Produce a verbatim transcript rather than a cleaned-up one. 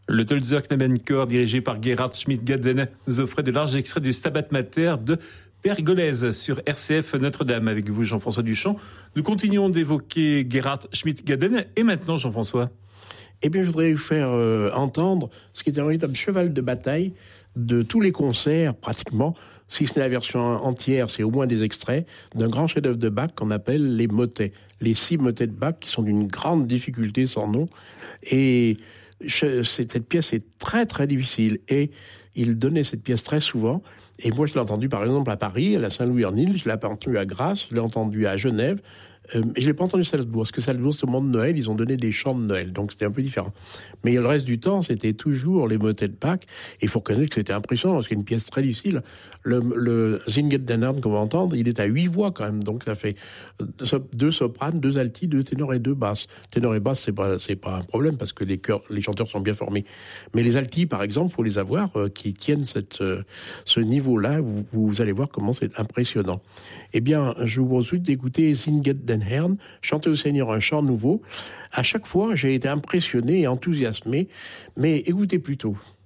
Le Tölzer Knabenchor, dirigé par Gerhard Schmidt-Gaden, nous offrait de larges extraits du Stabat Mater de Pergolèse sur R C F Notre-Dame. Avec vous, Jean-François Duchamp. Nous continuons d'évoquer Gerhard Schmidt-Gaden. Et maintenant, Jean-François? Eh bien, je voudrais vous faire euh, entendre ce qui est un véritable cheval de bataille de tous les concerts, pratiquement. Si ce n'est la version entière, c'est au moins des extraits d'un grand chef-d'œuvre de Bach qu'on appelle les motets. Les six motets de Bach qui sont d'une grande difficulté sans nom. Et cette pièce est très très difficile. Et il donnait cette pièce très souvent. Et moi, je l'ai entendu par exemple à Paris, à la Saint-Louis-en-Île. Je l'ai entendu à Grasse, je l'ai entendu à Genève. Euh, et je l'ai pas entendu à Salzbourg, parce que Salzbourg, c'est au moment de Noël, ils ont donné des chants de Noël, donc c'était un peu différent. Mais le reste du temps, c'était toujours les motets de Bach, et il faut reconnaître que c'était impressionnant, parce qu'il y a une pièce très difficile. Le, le Singet den Herrn qu'on va entendre, il est à huit voix quand même, donc ça fait deux sopranes, deux altis, deux ténors et deux basses. Ténors et basses, c'est pas, c'est pas un problème, parce que les chœurs, les chanteurs sont bien formés. Mais les altis, par exemple, faut les avoir, euh, qui tiennent cette, euh, ce niveau-là, vous, vous allez voir comment c'est impressionnant. Eh bien, je vous propose d'écouter Singet den Herrn, chanter au Seigneur un chant nouveau. À chaque fois, j'ai été impressionné et enthousiasmé, mais écoutez plutôt.